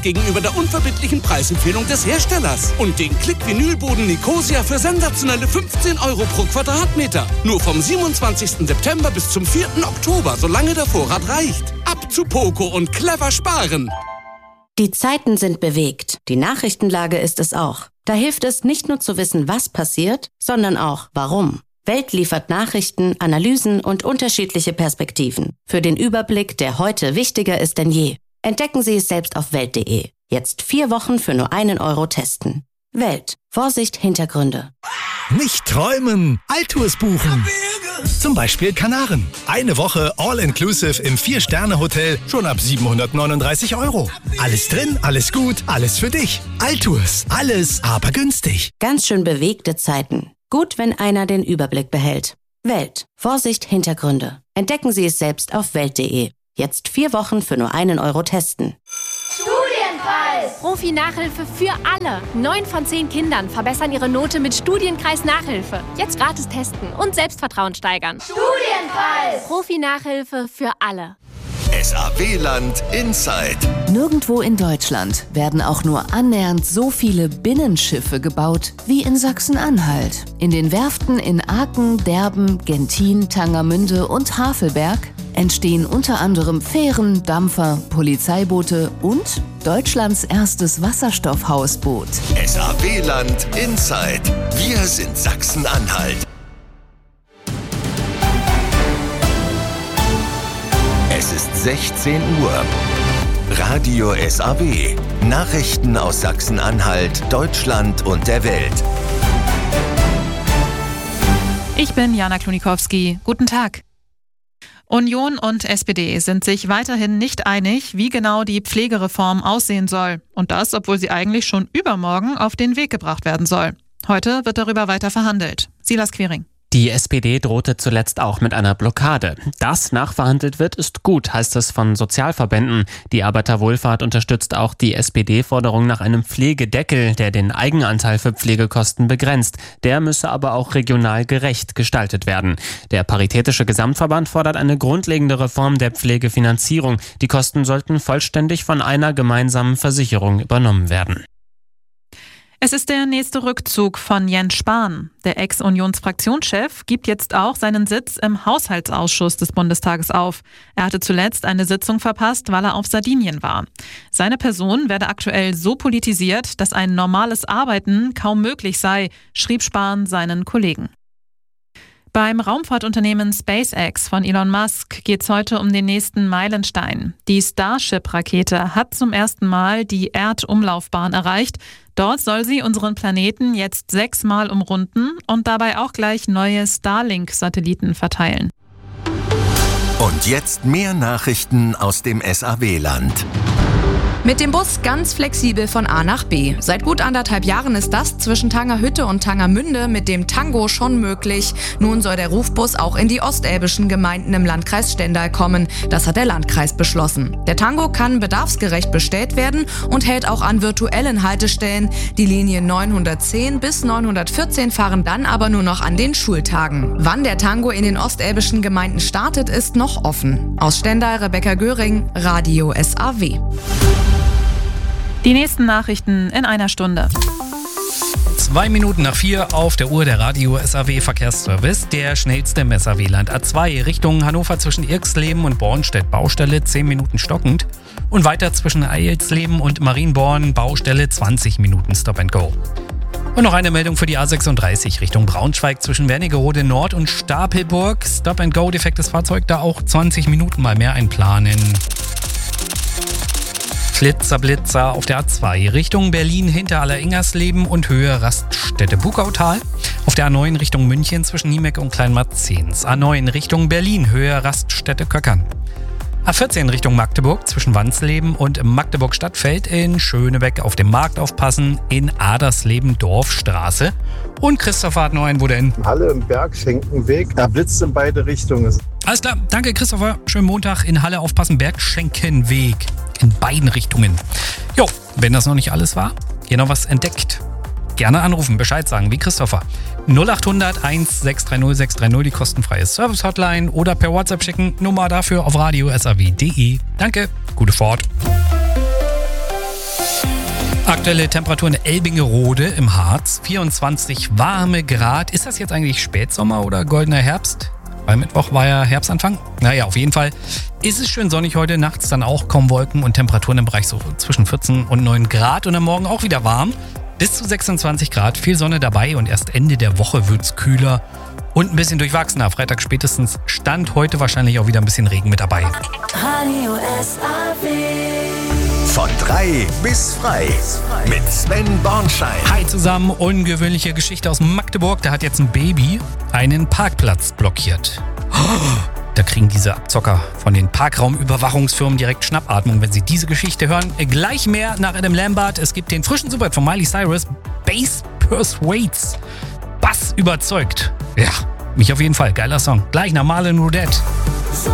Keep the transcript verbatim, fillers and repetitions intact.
gegenüber der unverbindlichen Preisempfehlung des Herstellers. Und den Klick-Vinylboden Nicosia für sensationelle fünfzehn Euro pro Quadratmeter. Nur vom siebenundzwanzigsten September bis zum vierten Oktober, solange der Vorrat reicht. Ab zu Poco und clever sparen. Die Zeiten sind bewegt. Die Nachrichtenlage ist es auch. Da hilft es nicht nur zu wissen, was passiert, sondern auch, warum. Welt liefert Nachrichten, Analysen und unterschiedliche Perspektiven. Für den Überblick, der heute wichtiger ist denn je. Entdecken Sie es selbst auf welt punkt de. Jetzt vier Wochen für nur einen Euro testen. Welt. Vorsicht, Hintergründe. Nicht träumen, Altours buchen. Zum Beispiel Kanaren. Eine Woche All-Inclusive im vier-Sterne-Hotel schon ab siebenhundertneununddreißig Euro. Alles drin, alles gut, alles für dich. Altours. Alles, aber günstig. Ganz schön bewegte Zeiten. Gut, wenn einer den Überblick behält. Welt. Vorsicht, Hintergründe. Entdecken Sie es selbst auf welt punkt de. Jetzt vier Wochen für nur einen Euro testen. Studienpreis! Profi-Nachhilfe für alle. Neun von zehn Kindern verbessern ihre Note mit Studienkreis Nachhilfe. Jetzt gratis testen und Selbstvertrauen steigern. Studienpreis! Profi-Nachhilfe für alle. S A W-Land Inside. Nirgendwo in Deutschland werden auch nur annähernd so viele Binnenschiffe gebaut wie in Sachsen-Anhalt. In den Werften in Aken, Derben, Gentin, Tangermünde und Havelberg entstehen unter anderem Fähren, Dampfer, Polizeiboote und Deutschlands erstes Wasserstoffhausboot. S A W-Land Inside. Wir sind Sachsen-Anhalt. Es ist sechzehn Uhr. Radio S A W. Nachrichten aus Sachsen-Anhalt, Deutschland und der Welt. Ich bin Jana Klonikowski. Guten Tag. Union und S P D sind sich weiterhin nicht einig, wie genau die Pflegereform aussehen soll. Und das, obwohl sie eigentlich schon übermorgen auf den Weg gebracht werden soll. Heute wird darüber weiter verhandelt. Silas Quiring. Die S P D drohte zuletzt auch mit einer Blockade. Dass nachverhandelt wird, ist gut, heißt es von Sozialverbänden. Die Arbeiterwohlfahrt unterstützt auch die S P D-Forderung nach einem Pflegedeckel, der den Eigenanteil für Pflegekosten begrenzt. Der müsse aber auch regional gerecht gestaltet werden. Der Paritätische Gesamtverband fordert eine grundlegende Reform der Pflegefinanzierung. Die Kosten sollten vollständig von einer gemeinsamen Versicherung übernommen werden. Es ist der nächste Rückzug von Jens Spahn. Der Ex-Unions-Fraktionschef gibt jetzt auch seinen Sitz im Haushaltsausschuss des Bundestages auf. Er hatte zuletzt eine Sitzung verpasst, weil er auf Sardinien war. Seine Person werde aktuell so politisiert, dass ein normales Arbeiten kaum möglich sei, schrieb Spahn seinen Kollegen. Beim Raumfahrtunternehmen SpaceX von Elon Musk geht es heute um den nächsten Meilenstein. Die Starship-Rakete hat zum ersten Mal die Erdumlaufbahn erreicht. Dort soll sie unseren Planeten jetzt sechsmal umrunden und dabei auch gleich neue Starlink-Satelliten verteilen. Und jetzt mehr Nachrichten aus dem S A W-Land. Mit dem Bus ganz flexibel von A nach B. Seit gut anderthalb Jahren ist das zwischen Tangerhütte und Tangermünde mit dem Tango schon möglich. Nun soll der Rufbus auch in die ostelbischen Gemeinden im Landkreis Stendal kommen. Das hat der Landkreis beschlossen. Der Tango kann bedarfsgerecht bestellt werden und hält auch an virtuellen Haltestellen. Die Linien neunhundertzehn bis neunhundertvierzehn fahren dann aber nur noch an den Schultagen. Wann der Tango in den ostelbischen Gemeinden startet, ist noch offen. Aus Stendal, Rebecca Göring, Radio S A W. Die nächsten Nachrichten in einer Stunde. Zwei Minuten nach vier auf der Uhr der Radio S A W Verkehrsservice. Der schnellste im S A W-Land. A zwei Richtung Hannover zwischen Irxleben und Bornstedt Baustelle zehn Minuten stockend. Und weiter zwischen Eilsleben und Marienborn Baustelle zwanzig Minuten Stop and Go. Und noch eine Meldung für die A sechsunddreißig Richtung Braunschweig zwischen Wernigerode Nord und Stapelburg. Stop and Go, defektes Fahrzeug, da auch zwanzig Minuten mal mehr einplanen. Flitzer, Blitzer auf der A zwei Richtung Berlin hinter Alleringersleben und Höhe Raststätte Bukautal. Auf der A neun Richtung München zwischen Niemek und Kleinmarzens. A neun Richtung Berlin, Höhe Raststätte Köckern. A vierzehn Richtung Magdeburg zwischen Wansleben und Magdeburg-Stadtfeld. In Schönebeck auf dem Markt aufpassen, in Adersleben Dorfstraße. Und Christopher hat noch einen, wo denn? Halle im Bergschenkenweg, da blitzt in beide Richtungen. Alles klar, danke Christopher. Schönen Montag in Halle aufpassen, Bergschenkenweg. In beiden Richtungen. Jo, wenn das noch nicht alles war, hier noch was entdeckt. Gerne anrufen, Bescheid sagen, wie Christopher. null acht hundert eins sechs drei null sechs drei null, die kostenfreie Service-Hotline oder per WhatsApp schicken. Nummer dafür auf radio s a w punkt de. Danke, gute Fahrt. Aktuelle Temperatur in Elbingerode im Harz, vierundzwanzig warme Grad. Ist das jetzt eigentlich Spätsommer oder goldener Herbst? Weil Mittwoch war ja Herbstanfang. Naja, auf jeden Fall ist es schön sonnig heute, nachts dann auch kaum Wolken und Temperaturen im Bereich so zwischen vierzehn und neun Grad und am Morgen auch wieder warm. Bis zu sechsundzwanzig Grad, viel Sonne dabei und erst Ende der Woche wird's kühler und ein bisschen durchwachsener. Freitag spätestens, Stand heute wahrscheinlich auch wieder ein bisschen Regen mit dabei. Radio S A W. Von drei bis frei mit Sven Bornschein. Hi zusammen, ungewöhnliche Geschichte aus Magdeburg. Da hat jetzt ein Baby einen Parkplatz blockiert. Da kriegen diese Abzocker von den Parkraumüberwachungsfirmen direkt Schnappatmung, wenn sie diese Geschichte hören. Gleich mehr nach Adam Lambert. Es gibt den frischen Superhit von Miley Cyrus. Bass Persuades. Bass überzeugt. Ja, mich auf jeden Fall. Geiler Song. Gleich nach Marlon Roudette.